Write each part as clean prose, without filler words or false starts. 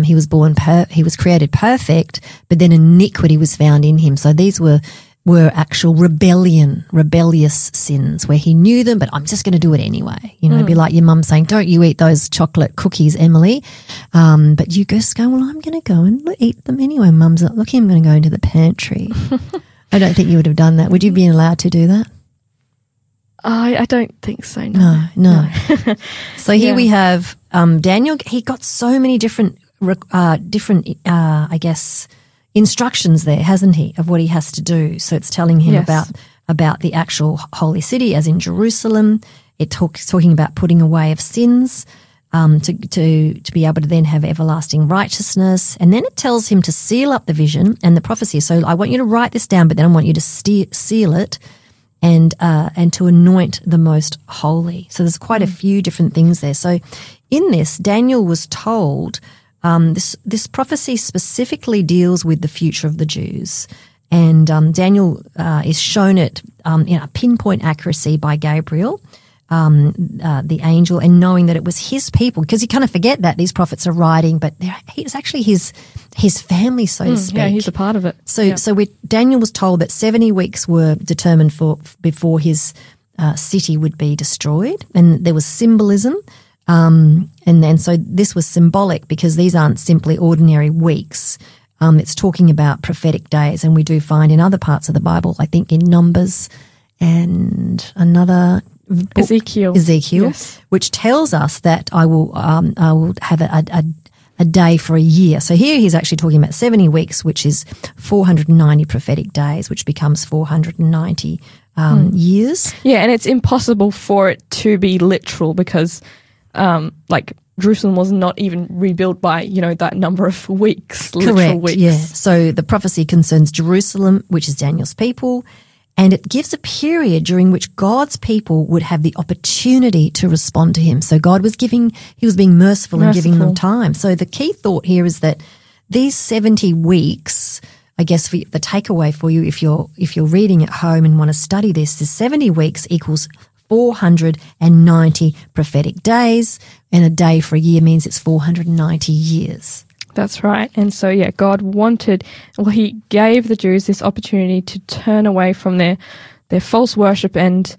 He was he was created perfect, but then iniquity was found in him. So these were actual rebellious sins where he knew them, but I'm just going to do it anyway. It'd be like your mum saying, don't you eat those chocolate cookies, Emily. But you just go, well, I'm going to go and eat them anyway. Mum's like, look, I'm going to go into the pantry. I don't think you would have done that. Would you be allowed to do that? I don't think so, No. So here we have Daniel. He got so many different I guess, instructions there, hasn't he, of what he has to do. So it's telling him about the actual holy city, as in Jerusalem. It's talking about putting away of sins, to be able to then have everlasting righteousness. And then it tells him to seal up the vision and the prophecy. So I want you to write this down, but then I want you to seal it and to anoint the most holy. So there's quite a few different things there. So in this, Daniel was told this prophecy specifically deals with the future of the Jews. And Daniel is shown it in a pinpoint accuracy by Gabriel, the angel, and knowing that it was his people, because you kind of forget that these prophets are writing, but it's actually his family, so to speak. Yeah, he's a part of it. So Daniel was told that 70 weeks were determined before his city would be destroyed, and there was symbolism. And so this was symbolic because these aren't simply ordinary weeks. It's talking about prophetic days, and we do find in other parts of the Bible, I think in Numbers and another book, Ezekiel, yes, which tells us that I will have a day for a year. So here he's actually talking about 70 weeks, which is 490 prophetic days, which becomes 490 years. Yeah, and it's impossible for it to be literal because Jerusalem was not even rebuilt by, that number of weeks, literal Correct, weeks. Yeah. So the prophecy concerns Jerusalem, which is Daniel's people, and it gives a period during which God's people would have the opportunity to respond to him. So God was he was being merciful and giving them time. So the key thought here is that these 70 weeks, I guess the takeaway for you if you're reading at home and want to study this, is 70 weeks equals 490 prophetic days, and a day for a year means it's 490 years. That's right. And so, God he gave the Jews this opportunity to turn away from their false worship and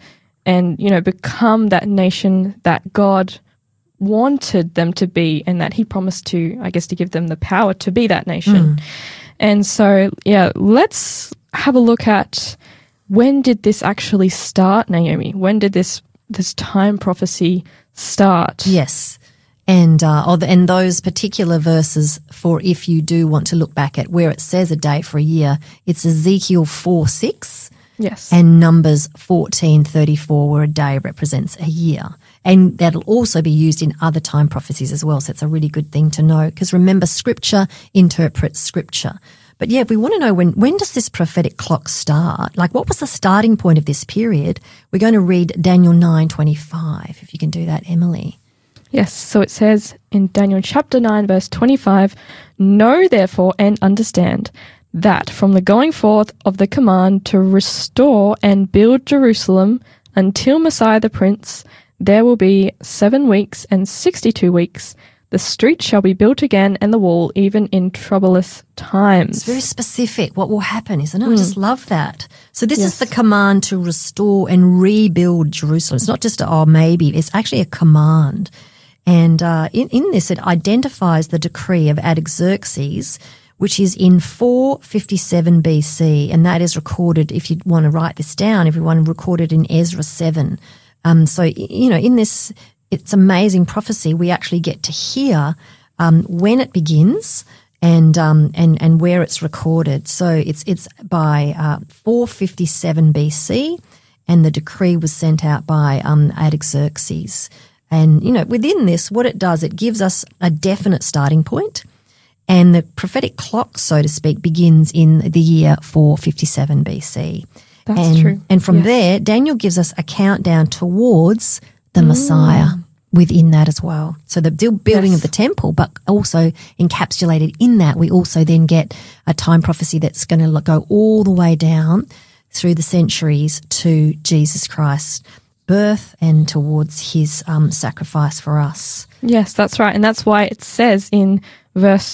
become that nation that God wanted them to be, and that he promised to give them the power to be that nation. And so, let's have a look at, when did this actually start, Naomi? When did this time prophecy start? Yes. And those particular verses, for if you do want to look back at where it says a day for a year, it's Ezekiel 4:6. Yes. And Numbers 14:34, where a day represents a year. And that'll also be used in other time prophecies as well. So it's a really good thing to know, because remember, Scripture interprets Scripture. But if we want to know when does this prophetic clock start? Like, what was the starting point of this period? We're going to read Daniel 9:25, if you can do that, Emily. Yes, so it says in Daniel chapter 9, verse 25, "Know therefore and understand that from the going forth of the command to restore and build Jerusalem until Messiah the Prince, there will be 7 weeks and 62 weeks. The street shall be built again, and the wall, even in troublous times." It's very specific what will happen, isn't it? I just love that. So this is the command to restore and rebuild Jerusalem. It's not just maybe. It's actually a command. And in this, it identifies the decree of Artaxerxes, which is in 457 BC, and that is recorded, if you want to write this down, everyone, recorded in Ezra 7. So, in this, it's amazing prophecy. We actually get to hear when it begins and where it's recorded. So it's by 457 BC, and the decree was sent out by Artaxerxes. And within this, what it does, it gives us a definite starting point, and the prophetic clock, so to speak, begins in the year 457 BC. That's true. And from there, Daniel gives us a countdown towards the Messiah within that as well. So the building of the temple, but also encapsulated in that, we also then get a time prophecy that's going to go all the way down through the centuries to Jesus Christ's birth and towards his sacrifice for us. Yes, that's right. And that's why it says in verse